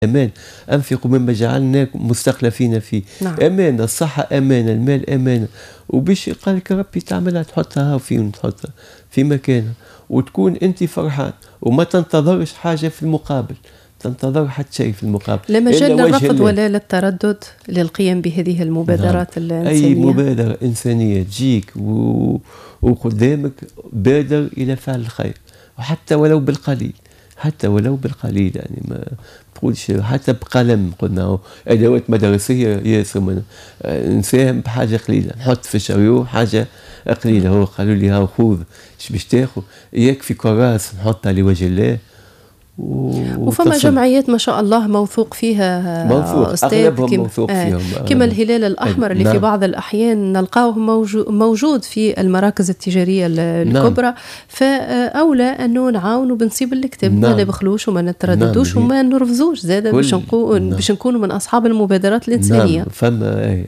أمان. أنفقوا مما جعلناكم مستخلفين فيه. نعم. أمانة، الصحة أمانة، المال أمانة. وباش قال لك ربي تعملها تحطها فين، تحطها في مكانها وتكون أنت فرحان وما تنتظرش حاجة في المقابل، تنتظر حتى شيء في المقابل. لا مجال للرفض ولا للتردد للقيام بهذه المبادرات الإنسانية. أي مبادرة إنسانية تجيك وقدامك بادر إلى فعل الخير، وحتى ولو بالقليل، حتى ولو بالقليل. يعني ما تقولش حتى بقلم، قلنا أدوات مدرسية ياسر نساهم بحاجة قليلة، نحط في الشريو حاجة قليلة. هو قالوا لي هاو خذ باش تاخذ، يكفي كراس نحطها لوجه الله. وفما جمعيات ما شاء الله موثوق فيها، موثوق أغلبهم موثوق فيهم، كما الهلال الأحمر اللي نعم. في بعض الأحيان نلقاوه موجود في المراكز التجارية الكبرى. نعم. فأولى أنه نعاونوا بنصيب الكتاب. نعم. ما نبخلوش وما نترددوش. نعم. وما نرفزوش زادة باش نكونوا من أصحاب المبادرات الإنسانية. نعم. فما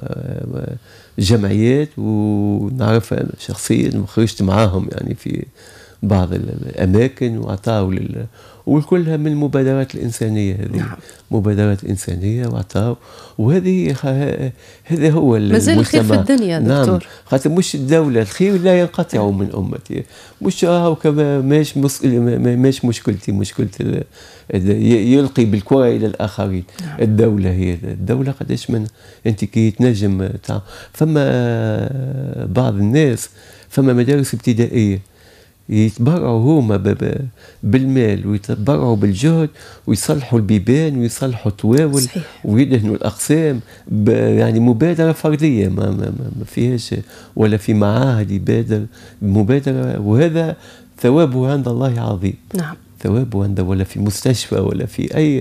جمعيات ونعرفها شخصيا وخرجت معاهم يعني في بعض الأماكن وعطاوا وكلها من المبادرات الإنسانية هذه. نعم. مبادرات إنسانية وعطاوا، وهذه هذا هو مازال الخير في الدنيا. نعم. دكتور خاطر مش الدولة، الخير لا ينقطع من أمتي، مش وكما مش مشكلتي يلقي بالكرة إلى الآخرين. نعم. الدولة هي الدولة قداش من أنت كي تنجم فما بعض الناس، فما مدارس ابتدائية يتبرعوا هما بالمال ويتبرعوا بالجهد ويصلحوا البيبان ويصلحوا الطواول ويدهنوا الأقسام، يعني مبادرة فردية ما فيهاش، ولا في معاهد يبادر مبادرة، وهذا ثوابه عند الله عظيم. نعم. ثوابه عنده، ولا في مستشفى ولا في أي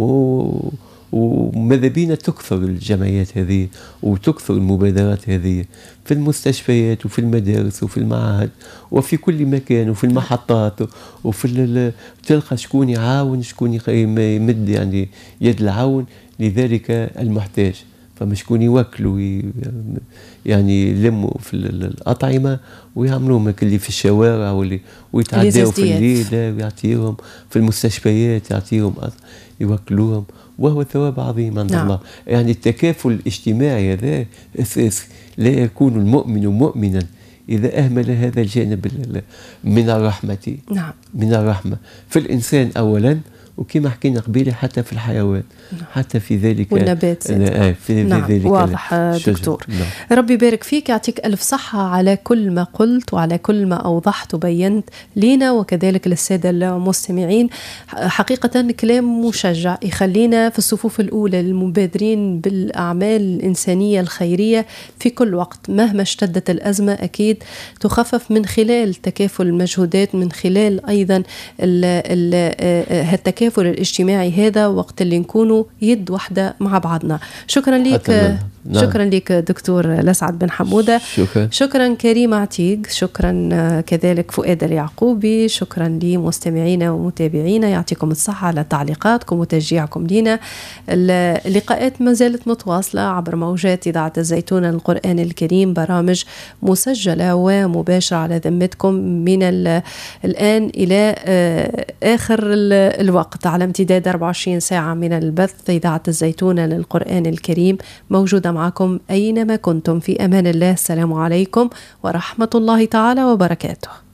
وماذا بينا تكثر الجمعيات هذه وتكثر المبادرات هذه في المستشفيات وفي المدارس وفي المعاهد وفي كل مكان وفي المحطات وفي تلقى شكون يعاون، شكون يمد يعني يد العون لذلك المحتاج. فما شكون يوكلوا يعني يلموا في الأطعمة ويعملوهم اللي في الشوارع واللي ويتعداوا في الليل ويعطيهم في المستشفيات، يعطيهم يوكلوهم، وهو ثواب عظيم عند الله. يعني التكافل الاجتماعي هذا أساسي. لا يكون المؤمن مؤمنا إذا أهمل هذا الجانب من الرحمة. نعم. من الرحمة في الإنسان أولا، وكما حكينا قبيله حتى في الحيوان. نعم. حتى في ذلك والنبات. في نعم. ذلك واضح دكتور. نعم. ربي يبارك فيك، يعطيك ألف صحة على كل ما قلت وعلى كل ما أوضحت وبينت لينا وكذلك للسادة المستمعين. حقيقة كلام مشجع يخلينا في الصفوف الأولى للمبادرين بالأعمال الإنسانية الخيرية في كل وقت مهما اشتدت الأزمة. أكيد تخفف من خلال تكافل المجهودات، من خلال أيضا التكافل الاجتماعي هذا، وقت اللي نكونوا يد واحدة مع بعضنا. شكرا لك. نعم. شكرا لك دكتور لسعد بن حمودة. شكرا كريم عتيق. شكرا كذلك فؤاد اليعقوبي. شكرا لمستمعينا ومتابعينا، يعطيكم الصحة على تعليقاتكم وتشجيعكم لنا. اللقاءات ما زالت متواصلة عبر موجات إذاعة الزيتون القرآن الكريم، برامج مسجلة ومباشرة على ذمتكم من الآن إلى آخر الوقت، على امتداد 24 ساعة من البث. إذاعة الزيتون للقرآن الكريم موجودة معكم أينما كنتم. في أمان الله. السلام عليكم ورحمة الله تعالى وبركاته.